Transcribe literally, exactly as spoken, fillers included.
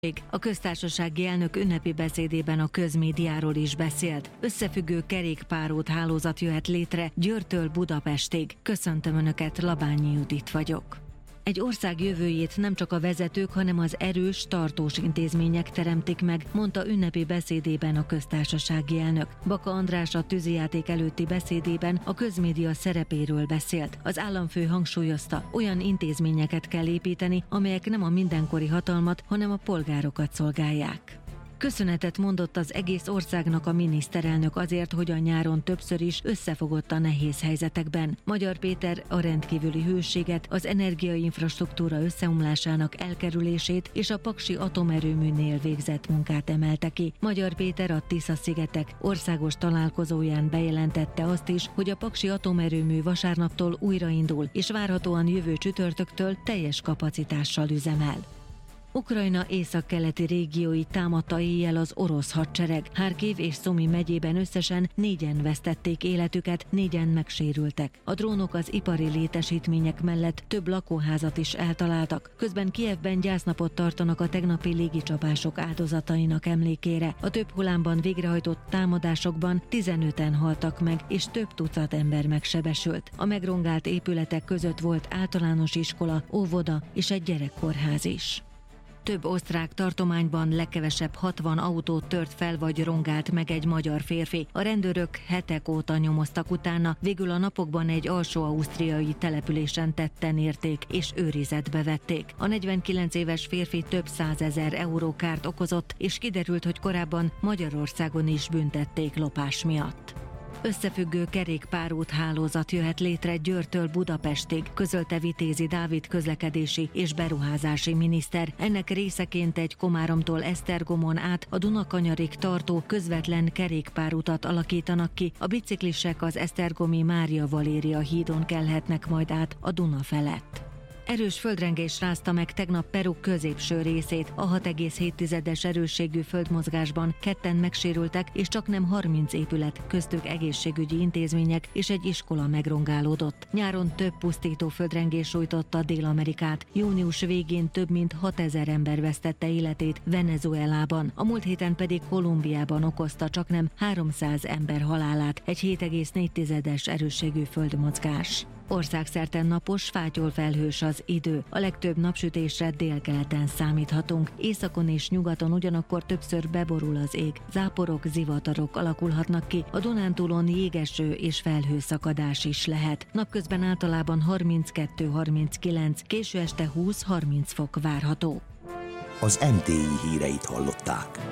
A köztársasági elnök ünnepi beszédében a közmédiáról is beszélt. Összefüggő kerékpárút hálózat jöhet létre Győrtől Budapestig. Köszöntöm Önöket, Labányi Judit vagyok. Egy ország jövőjét nem csak a vezetők, hanem az erős, tartós intézmények teremtik meg, mondta ünnepi beszédében a köztársasági elnök. Baka András a tűzijáték előtti beszédében a közmédia szerepéről beszélt. Az államfő hangsúlyozta, olyan intézményeket kell építeni, amelyek nem a mindenkori hatalmat, hanem a polgárokat szolgálják. Köszönetet mondott az egész országnak a miniszterelnök azért, hogy a nyáron többször is összefogott a nehéz helyzetekben. Magyar Péter a rendkívüli hőséget, az energiainfrastruktúra összeomlásának elkerülését és a paksi atomerőműnél végzett munkát emelte ki. Magyar Péter a Tisza-szigetek országos találkozóján bejelentette azt is, hogy a paksi atomerőmű vasárnaptól újraindul, és várhatóan jövő csütörtöktől teljes kapacitással üzemel. Ukrajna északkeleti régiói támadta éjjel az orosz hadsereg. Harkiv és Szomi megyében összesen négyen vesztették életüket, négyen megsérültek. A drónok az ipari létesítmények mellett több lakóházat is eltaláltak. Közben Kijevben gyásznapot tartanak a tegnapi légicsapások áldozatainak emlékére. A több hullámban végrehajtott támadásokban tizenöten haltak meg, és több tucat ember megsebesült. A megrongált épületek között volt általános iskola, óvoda és egy gyerekkórház is. Több osztrák tartományban legkevesebb hatvan autót tört fel vagy rongált meg egy magyar férfi. A rendőrök hetek óta nyomoztak utána, végül a napokban egy alsó-ausztriai településen tetten érték és őrizetbe vették. A negyvenkilenc éves férfi több százezer euró kárt okozott, és kiderült, hogy korábban Magyarországon is büntették lopás miatt. Összefüggő kerékpárút hálózat jöhet létre Győrtől Budapestig, közölte Vitézi Dávid közlekedési és beruházási miniszter. Ennek részeként egy Komáromtól Esztergomon át a Dunakanyarig tartó közvetlen kerékpárutat alakítanak ki. A biciklisek az esztergomi Mária Valéria hídon kelhetnek majd át a Duna felett. Erős földrengés rázta meg tegnap Peru középső részét. A hat egész hét erősségű földmozgásban ketten megsérültek, és csaknem harminc épület, köztük egészségügyi intézmények és egy iskola megrongálódott. Nyáron több pusztító földrengés sújtotta Dél-Amerikát. Június végén több mint hatezer ember vesztette életét Venezuelában. A múlt héten pedig Kolumbiában okozta csaknem háromszáz ember halálát egy hét egész négy erősségű földmozgás. Országszerte napos, fátyolfelhős az idő. A legtöbb napsütésre délkeleten számíthatunk. Északon és nyugaton ugyanakkor többször beborul az ég. Záporok, zivatarok alakulhatnak ki. A Dunántúlon jégeső és felhőszakadás is lehet. Napközben általában harminckettő harminckilenc, késő este húsz-harminc fok várható. Az em té i híreit hallották.